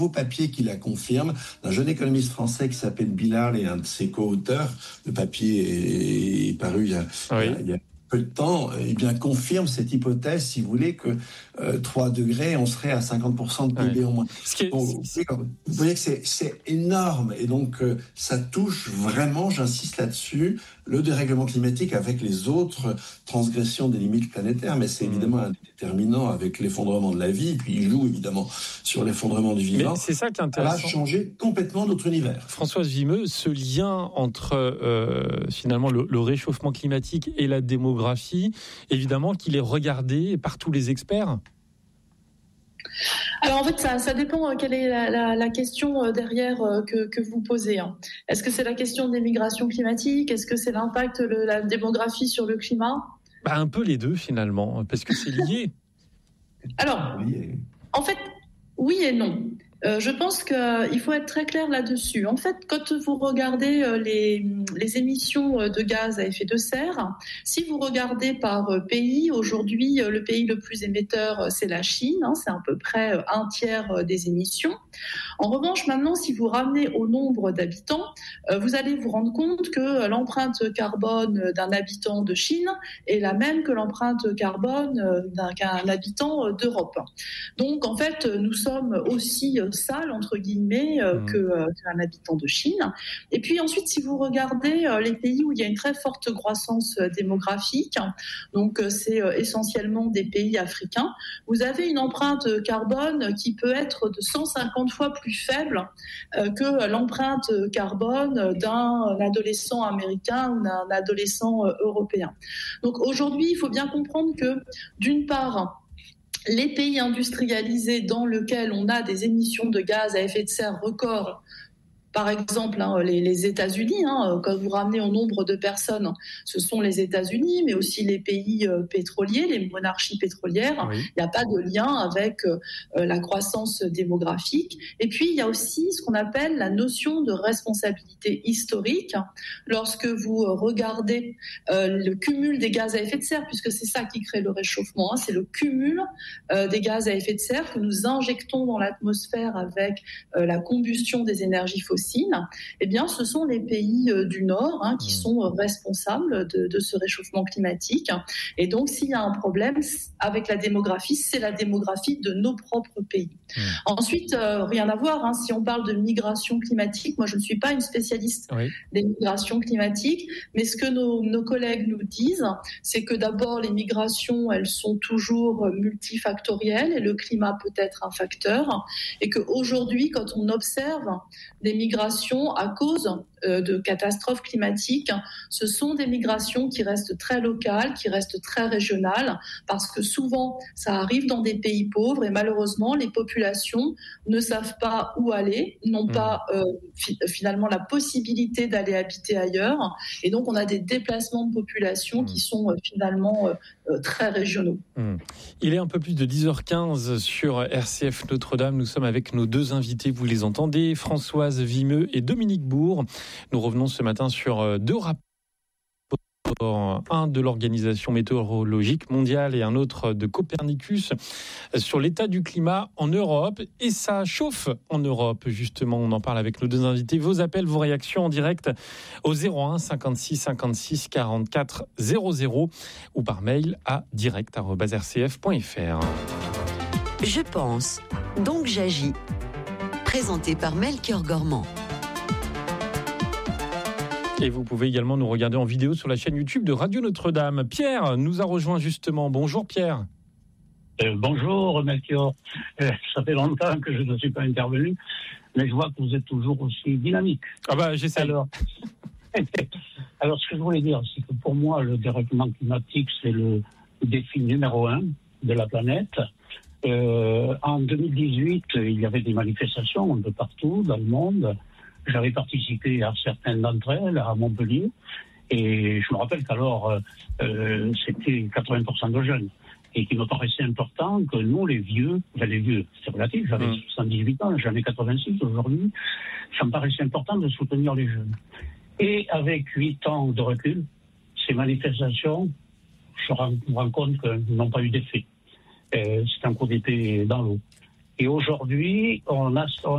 papier qui la confirme, d'un jeune économiste français qui s'appelle Bilal et un de ses co-auteurs. Le papier est paru il y a peu de temps, eh bien, confirme cette hypothèse, si vous voulez, que 3 degrés, on serait à 50% de PIB en moins. Vous voyez que c'est énorme. Et donc, ça touche vraiment, j'insiste là-dessus, le dérèglement climatique avec les autres transgressions des limites planétaires. Mais c'est évidemment un déterminant avec l'effondrement de la vie. Et puis, il joue évidemment sur l'effondrement du vivant. Mais c'est ça qui est intéressant. Ça va changer complètement notre univers. Françoise Vimeux, ce lien entre finalement le réchauffement climatique et la démographie, évidemment qu'il est regardé par tous les experts. Alors en fait, ça dépend quelle est la question derrière que vous posez. Est-ce que c'est la question des migrations climatiques ? Est-ce que c'est l'impact de la démographie sur le climat ? Un peu les deux finalement, parce que c'est lié. Alors, en fait, oui et non. Je pense qu'il faut être très clair là-dessus. En fait, quand vous regardez les émissions de gaz à effet de serre, si vous regardez par pays, aujourd'hui, le pays le plus émetteur, c'est la Chine. C'est à peu près 1/3 des émissions. En revanche, maintenant, si vous ramenez au nombre d'habitants, vous allez vous rendre compte que l'empreinte carbone d'un habitant de Chine est la même que l'empreinte carbone d'un habitant d'Europe. Donc, en fait, nous sommes aussi sale entre guillemets qu'un habitant de Chine. Et puis ensuite, si vous regardez les pays où il y a une très forte croissance démographique, donc c'est essentiellement des pays africains, vous avez une empreinte carbone qui peut être de 150 fois plus faible que l'empreinte carbone d'un adolescent américain ou d'un adolescent européen. Donc aujourd'hui, il faut bien comprendre que d'une part, les pays industrialisés dans lesquels on a des émissions de gaz à effet de serre records, par exemple les États-Unis, quand vous ramenez au nombre de personnes, ce sont les États-Unis, mais aussi les pays pétroliers, les monarchies pétrolières. Oui. Il n'y a pas de lien avec la croissance démographique. Et puis, il y a aussi ce qu'on appelle la notion de responsabilité historique. Lorsque vous regardez le cumul des gaz à effet de serre, puisque c'est ça qui crée le réchauffement, c'est le cumul des gaz à effet de serre que nous injectons dans l'atmosphère avec la combustion des énergies fossiles. Eh bien, ce sont les pays du Nord qui sont responsables de ce réchauffement climatique. Et donc, s'il y a un problème avec la démographie, c'est la démographie de nos propres pays. Ensuite, rien à voir, si on parle de migration climatique, moi je ne suis pas une spécialiste des migrations climatiques, mais ce que nos collègues nous disent, c'est que d'abord les migrations, elles sont toujours multifactorielles et le climat peut être un facteur, et qu'aujourd'hui, quand on observe des migrations à cause de catastrophes climatiques, ce sont des migrations qui restent très locales, qui restent très régionales, parce que souvent ça arrive dans des pays pauvres et malheureusement les populations ne savent pas où aller, n'ont pas finalement la possibilité d'aller habiter ailleurs, et donc on a des déplacements de population qui sont finalement très régionaux. Il est un peu plus de 10h15 sur RCF Notre-Dame. Nous sommes avec nos deux invités, vous les entendez, Françoise Vimeux et Dominique Bourg. Nous revenons ce matin sur deux rapports, un de l'Organisation météorologique mondiale et un autre de Copernicus sur l'état du climat en Europe. Et ça chauffe en Europe, justement. On en parle avec nos deux invités. Vos appels, vos réactions en direct au 01 56 56 44 00 ou par mail à direct@rcf.fr. Je pense, donc j'agis. Présenté par Melchior Gormand. Et vous pouvez également nous regarder en vidéo sur la chaîne YouTube de Radio Notre-Dame. Pierre nous a rejoint justement. Bonjour Pierre. Bonjour Melchior. Ça fait longtemps que je ne suis pas intervenu, mais je vois que vous êtes toujours aussi dynamique. J'essaie. Alors, ce que je voulais dire, c'est que pour moi, le dérèglement climatique, c'est le défi numéro 1 de la planète. En 2018, il y avait des manifestations un peu partout dans le monde. J'avais participé à certaines d'entre elles à Montpellier, et je me rappelle qu'alors c'était 80% de jeunes, et qu'il me paraissait important que nous, les vieux, c'est relatif, j'avais 78 ans, j'en ai 86 aujourd'hui, ça me paraissait important de soutenir les jeunes. Et avec 8 ans de recul, ces manifestations, je me rends compte qu'elles n'ont pas eu d'effet. C'est un coup d'épée dans l'eau. Et aujourd'hui, on